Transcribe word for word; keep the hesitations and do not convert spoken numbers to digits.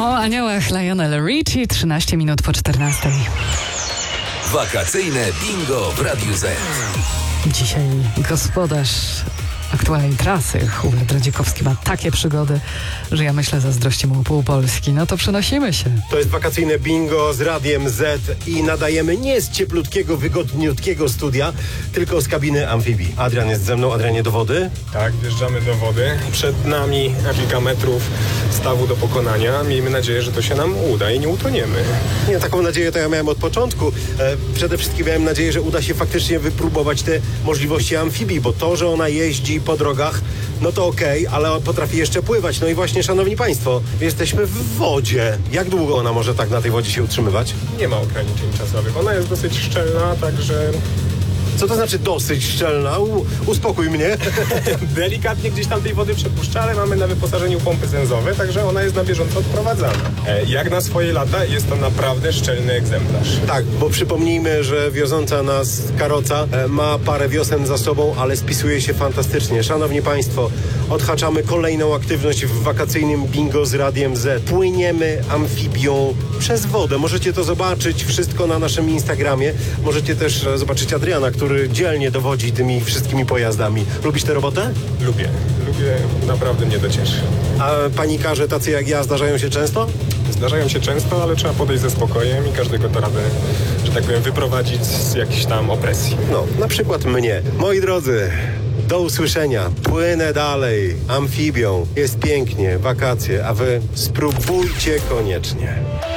O aniołach Lionel Richie, trzynaście minut po czternastej. Wakacyjne bingo w Radiu Z. Dzisiaj gospodarz aktualnej trasy, Hubert Radziekowski, ma takie przygody, że ja myślę, zazdrości mu pół Polski. No to przenosimy się. To jest wakacyjne bingo z Radiem Z i nadajemy nie z cieplutkiego, wygodniutkiego studia, tylko z kabiny amfibii. Adrian jest ze mną. Adrianie, do wody? Tak, wjeżdżamy do wody. Przed nami kilka metrów stawu do pokonania. Miejmy nadzieję, że to się nam uda i nie utoniemy. Nie, taką nadzieję to ja miałem od początku. E, przede wszystkim miałem nadzieję, że uda się faktycznie wypróbować te możliwości amfibii, bo to, że ona jeździ po drogach, no to okej, okay, ale potrafi jeszcze pływać. No i właśnie, szanowni państwo, jesteśmy w wodzie. Jak długo ona może tak na tej wodzie się utrzymywać? Nie ma ograniczeń czasowych. Ona jest dosyć szczelna, także... Co to znaczy dosyć szczelna? U, uspokój mnie. Delikatnie gdzieś tam tej wody przepuszcza, ale mamy na wyposażeniu pompy sensowe, także ona jest na bieżąco odprowadzana. E, jak na swoje lata jest to naprawdę szczelny egzemplarz. Tak, bo przypomnijmy, że wioząca nas karoca e, ma parę wiosen za sobą, ale spisuje się fantastycznie. Szanowni państwo, odhaczamy kolejną aktywność w wakacyjnym bingo z Radiem Z. Płyniemy amfibią przez wodę. Możecie to zobaczyć wszystko na naszym Instagramie. Możecie też e, zobaczyć Adriana, który dzielnie dowodzi tymi wszystkimi pojazdami. Lubisz tę robotę? Lubię. Lubię, naprawdę mnie to cieszy. A panikarze tacy jak ja zdarzają się często? Zdarzają się często, ale trzeba podejść ze spokojem i każdego to radę, że tak powiem, wyprowadzić z jakiejś tam opresji. No, na przykład mnie. Moi drodzy, do usłyszenia. Płynę dalej amfibią. Jest pięknie, wakacje, a wy spróbujcie koniecznie.